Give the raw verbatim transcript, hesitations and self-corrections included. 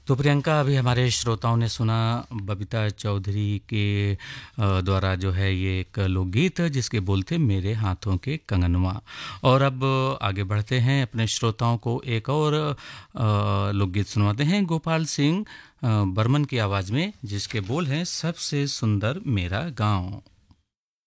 तो प्रियंका, अभी हमारे श्रोताओं ने सुना बबीता चौधरी के अ, द्वारा जो है ये एक लोकगीत जिसके बोल थे मेरे हाथों के कंगनवा। और अब आगे बढ़ते हैं, अपने श्रोताओं को एक और अ, लोकगीत सुनवाते हैं गोपाल सिंह अ, बर्मन की आवाज़ में, जिसके बोल हैं सबसे सुंदर मेरा गांव।